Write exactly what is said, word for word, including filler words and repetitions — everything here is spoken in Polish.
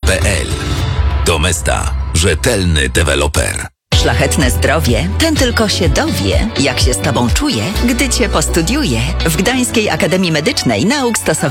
kropka p l. Domesta. Rzetelny deweloper. Szlachetne zdrowie, ten tylko się dowie, jak się z tobą czuje, gdy cię postudiuje w Gdańskiej Akademii Medycznej Nauk Stosowanych.